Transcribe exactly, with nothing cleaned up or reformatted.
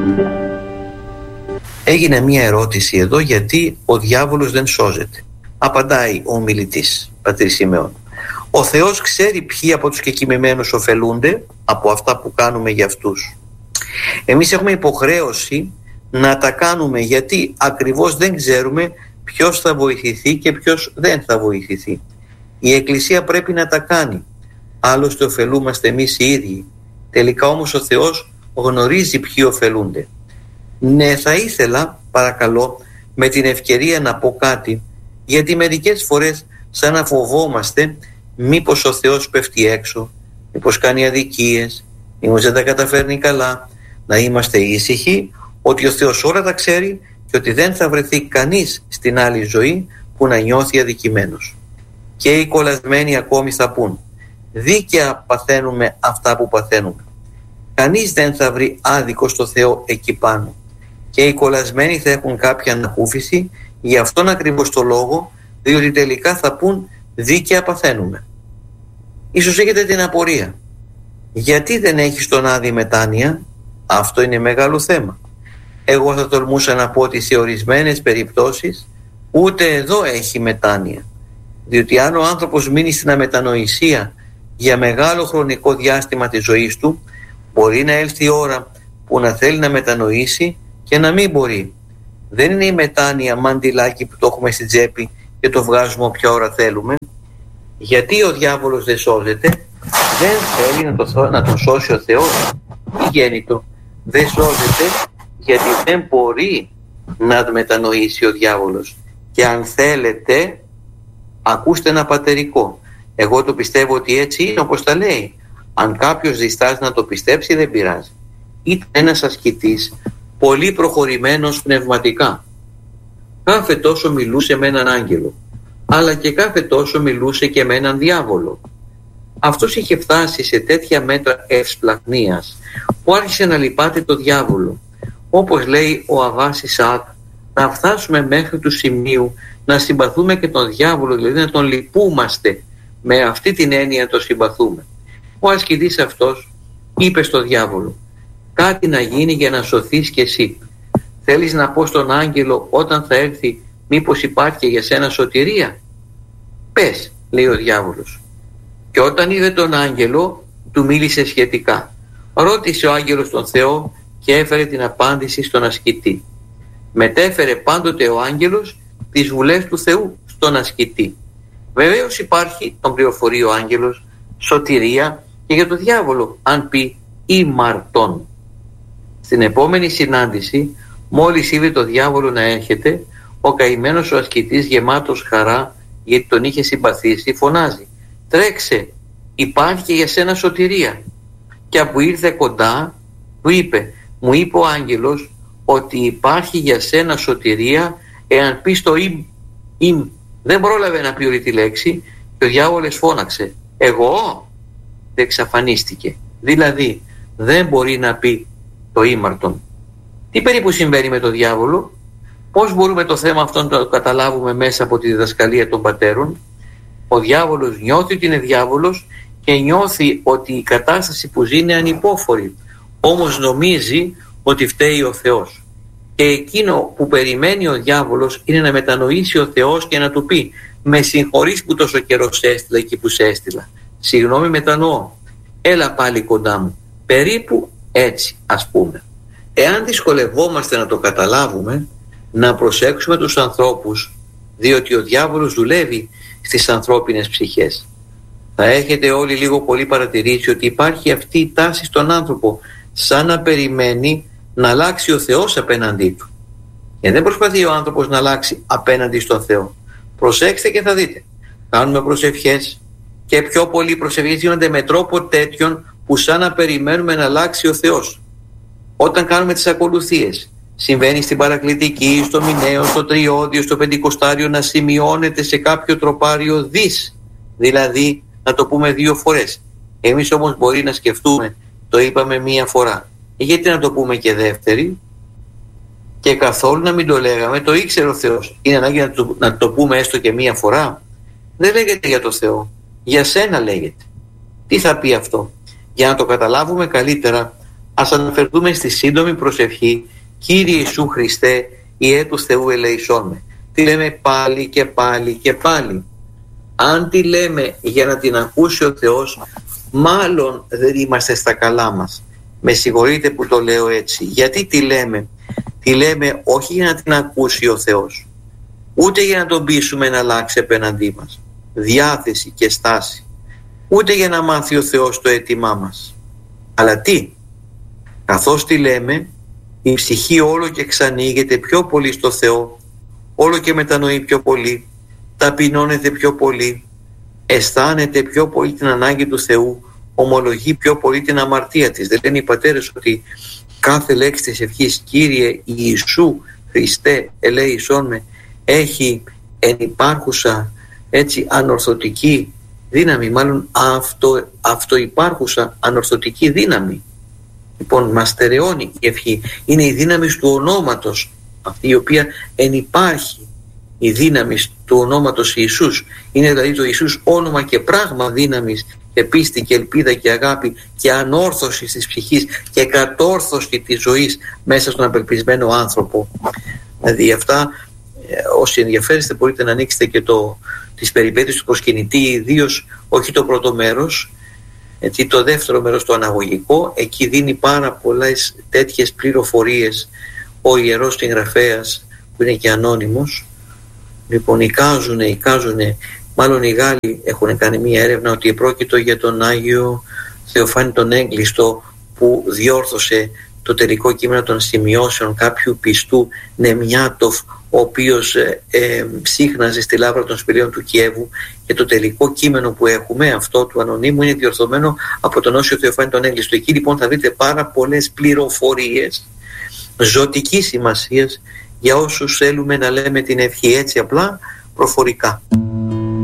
Έγινε μια ερώτηση εδώ γιατί ο διάβολος δεν σώζεται. Απαντάει ο ομιλητής, πατήρ Σιμεών. Ο Θεός ξέρει ποιοι από τους κεκοιμημένους ωφελούνται από αυτά που κάνουμε για αυτούς. Εμείς έχουμε υποχρέωση να τα κάνουμε γιατί ακριβώς δεν ξέρουμε ποιος θα βοηθηθεί και ποιος δεν θα βοηθηθεί. Η Εκκλησία πρέπει να τα κάνει. Άλλωστε ωφελούμαστε εμείς οι ίδιοι. Τελικά όμως ο Θεός γνωρίζει ποιοι ωφελούνται. Ναι, θα ήθελα, παρακαλώ, με την ευκαιρία να πω κάτι, γιατί μερικές φορές σαν να φοβόμαστε μήπως ο Θεός πέφτει έξω, μήπως κάνει αδικίες, μήπως δεν τα καταφέρνει καλά. Να είμαστε ήσυχοι ότι ο Θεός όλα τα ξέρει και ότι δεν θα βρεθεί κανείς στην άλλη ζωή που να νιώθει αδικημένος. Και οι κολλασμένοι ακόμη θα πούν, δίκαια παθαίνουμε αυτά που παθαίνουμε. Κανείς δεν θα βρει άδικο στο Θεό εκεί πάνω. Και οι κολλασμένοι θα έχουν κάποια ανακούφιση για αυτόν ακριβώς το λόγο, διότι τελικά θα πούν δίκαια παθαίνουμε. Ίσως έχετε την απορία. Γιατί δεν έχεις τον άδη μετάνοια? Αυτό είναι μεγάλο θέμα. Εγώ θα τολμούσα να πω ότι σε ορισμένες περιπτώσεις ούτε εδώ έχει μετάνοια. Διότι αν ο άνθρωπος μείνει στην αμετανοησία για μεγάλο χρονικό διάστημα της ζωής του, μπορεί να έλθει η ώρα που να θέλει να μετανοήσει και να μην μπορεί. Δεν είναι η μετάνοια μαντιλάκι που το έχουμε στην τσέπη και το βγάζουμε όποια ώρα θέλουμε. Γιατί ο διάβολος δεν σώζεται? Δεν θέλει να, το, να τον σώσει ο Θεός. Τι γέννητο? Δεν σώζεται γιατί δεν μπορεί να μετανοήσει ο διάβολος. Και αν θέλετε, ακούστε ένα πατερικό. Εγώ το πιστεύω ότι έτσι είναι όπως τα λέει. Αν κάποιος διστάζει να το πιστέψει, δεν πειράζει. Ήταν ένας ασκητής πολύ προχωρημένος πνευματικά. Κάθε τόσο μιλούσε με έναν άγγελο, αλλά και κάθε τόσο μιλούσε και με έναν διάβολο. Αυτός είχε φτάσει σε τέτοια μέτρα ευσπλαχνίας που άρχισε να λυπάται το διάβολο. Όπως λέει ο Αββάς Ισαάκ, να φτάσουμε μέχρι του σημείου να συμπαθούμε και τον διάβολο, δηλαδή να τον λυπούμαστε. Με αυτή την έννοια να τον συμπαθούμε. Ο ασκητής αυτός είπε στο διάβολο, κάτι να γίνει για να σωθείς κι εσύ. Θέλεις να πω στον άγγελο όταν θα έρθει μήπως υπάρχει για σένα σωτηρία? Πες, λέει ο διάβολος. Και όταν είδε τον άγγελο του μίλησε σχετικά. Ρώτησε ο άγγελος τον Θεό και έφερε την απάντηση στον ασκητή. Μετέφερε πάντοτε ο άγγελος τις βουλές του Θεού στον ασκητή. Βεβαίως υπάρχει, τον πληροφορεί ο άγγελος, σωτηρία και για το διάβολο αν πει ήμαρτον. Στην επόμενη συνάντηση, μόλις είδε το διάβολο να έρχεται, ο καημένος ο ασκητής γεμάτος χαρά γιατί τον είχε συμπαθήσει φωνάζει, τρέξε, υπάρχει και για σένα σωτηρία. Και που ήρθε κοντά του είπε, μου είπε ο άγγελος ότι υπάρχει για σένα σωτηρία εάν πεις το ημ, ημ. Δεν πρόλαβε να πει όλη τη λέξη και ο διάβολος φώναξε, εγώ? Δεν εξαφανίστηκε. Δηλαδή δεν μπορεί να πει το ήμαρτον. Τι περίπου συμβαίνει με το διάβολο? Πώς μπορούμε το θέμα αυτό να το καταλάβουμε μέσα από τη διδασκαλία των πατέρων? Ο διάβολος νιώθει ότι είναι διάβολος και νιώθει ότι η κατάσταση που ζει είναι ανυπόφορη. Όμως νομίζει ότι φταίει ο Θεός. Και εκείνο που περιμένει ο διάβολος είναι να μετανοήσει ο Θεός και να του πει, με συγχωρείς που τόσο καιρό σε έστειλα εκεί που σε έστειλα. Συγγνώμη, μετανοώ. Έλα πάλι κοντά μου. Περίπου έτσι, ας πούμε. Εάν δυσκολευόμαστε να το καταλάβουμε, να προσέξουμε τους ανθρώπους, διότι ο διάβολος δουλεύει στις ανθρώπινες ψυχές. Θα έχετε όλοι λίγο πολύ παρατηρήσει ότι υπάρχει αυτή η τάση στον άνθρωπο, σαν να περιμένει να αλλάξει ο Θεός απέναντί του. Και δεν προσπαθεί ο άνθρωπος να αλλάξει απέναντι στον Θεό. Προσέξτε και θα δείτε. Κάνουμε προσευχές και πιο πολλοί προσευχές γίνονται με τρόπο τέτοιον που σαν να περιμένουμε να αλλάξει ο Θεός. Όταν κάνουμε τις ακολουθίες, συμβαίνει στην παρακλητική, στο μηναίο, στο τριώδιο, στο πεντηκοστάριο να σημειώνεται σε κάποιο τροπάριο δις. Δηλαδή να το πούμε δύο φορές. Εμείς όμως μπορεί να σκεφτούμε, το είπαμε μία φορά. Γιατί να το πούμε και δεύτερη? Και καθόλου να μην το λέγαμε, το ήξερε ο Θεός. Είναι ανάγκη να το, να το πούμε έστω και μία φορά? Δεν λέγεται για το Θεό, για σένα λέγεται. Τι θα πει αυτό? Για να το καταλάβουμε καλύτερα, Ας αναφερθούμε στη σύντομη προσευχή «Κύριε Ιησού Χριστέ, Ιε του Θεού ελεησόν με». Τι λέμε πάλι και πάλι και πάλι. Αν τη λέμε για να την ακούσει ο Θεός, μάλλον δεν είμαστε στα καλά μας. Με συγχωρείτε που το λέω έτσι. Γιατί τη λέμε? Τη λέμε όχι για να την ακούσει ο Θεός, ούτε για να τον πείσουμε να αλλάξει απέναντί μας διάθεση και στάση, ούτε για να μάθει ο Θεός το αίτημά μας. Αλλά τι? Καθώς τη λέμε, η ψυχή όλο και εξανοίγεται πιο πολύ στο Θεό, όλο και μετανοεί πιο πολύ, ταπεινώνεται πιο πολύ, αισθάνεται πιο πολύ την ανάγκη του Θεού, ομολογεί πιο πολύ την αμαρτία της. Δεν λένε οι πατέρες ότι κάθε λέξη της ευχής «Κύριε Ιησού Χριστέ ελέησόν με» έχει ενυπάρχουσα έτσι ανορθωτική δύναμη, μάλλον αυτο, αυτοϋπάρχουσα ανορθωτική δύναμη. Λοιπόν, μας στερεώνει η ευχή. Είναι η δύναμη του ονόματος, αυτή η οποία ενυπάρχει, η δύναμη του ονόματος Ιησούς. Είναι δηλαδή το Ιησούς όνομα και πράγμα δύναμης και πίστη και ελπίδα και αγάπη και ανόρθωση της ψυχής και κατόρθωση της ζωής μέσα στον απελπισμένο άνθρωπο. Δηλαδή αυτά, όσοι ενδιαφέρεστε μπορείτε να ανοίξετε και το, τις περιπέτειες του προσκυνητή, ιδίως όχι το πρώτο μέρος, έτσι, το δεύτερο μέρος το αναγωγικό. Εκεί δίνει πάρα πολλές τέτοιες πληροφορίες ο ιερός συγγραφέας, που είναι και ανώνυμος. Λοιπόν, εικάζουνε, εικάζουνε, μάλλον οι Γάλλοι έχουν κάνει μία έρευνα ότι πρόκειτο για τον Άγιο Θεοφάνη τον Έγκλειστο, που διόρθωσε το τελικό κείμενο των σημειώσεων κάποιου πιστού Νεμιάτοφ, ο οποίος ε, ε, ψύχναζε στη λάβρα των σπηλαίων του Κιέβου, και το τελικό κείμενο που έχουμε, αυτό του ανωνύμου, είναι διορθωμένο από τον Όσιο Θεοφάνη τον Έγκλειστο. Εκεί λοιπόν θα βρείτε πάρα πολλές πληροφορίες ζωτικής σημασίας για όσους θέλουμε να λέμε την ευχή έτσι απλά προφορικά.